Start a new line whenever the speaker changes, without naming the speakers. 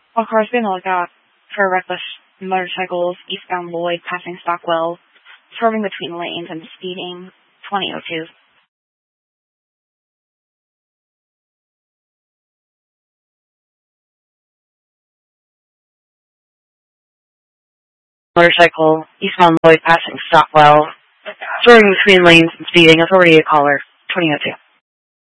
All cars be on the lookout for reckless motorcycles eastbound Lloyd passing Stockwell, swerving between lanes and speeding 2002. Motorcycle eastbound Lloyd passing Stockwell, swerving between lanes and speeding. Authority to caller 2002.